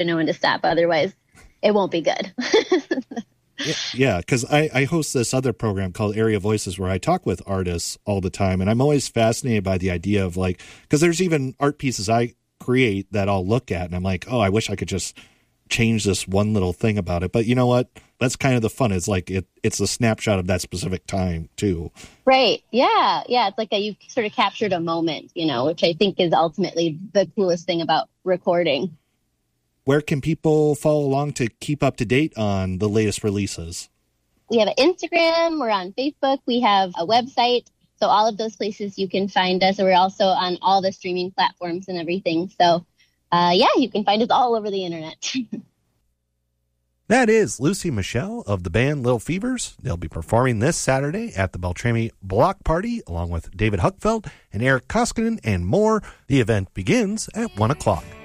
to know when to stop. Otherwise, it won't be good. Yeah, because I host this other program called Area Voices where I talk with artists all the time. And I'm always fascinated by the idea of like, because there's even art pieces I create that I'll look at and I'm like, oh, I wish I could just change this one little thing about it. But you know what? That's kind of the fun. It's like it's a snapshot of that specific time too. Right. Yeah. Yeah. It's like you've sort of captured a moment, which I think is ultimately the coolest thing about recording. Where can people follow along to keep up to date on the latest releases? We have an Instagram. We're on Facebook. We have a website. So all of those places you can find us. We're also on all the streaming platforms and everything. So, you can find us all over the internet. That is Lucy Michelle of the band Little Fevers. They'll be performing this Saturday at the Beltrami Block Party along with David Huckfeld and Eric Koskinen and more. The event begins at 1 o'clock.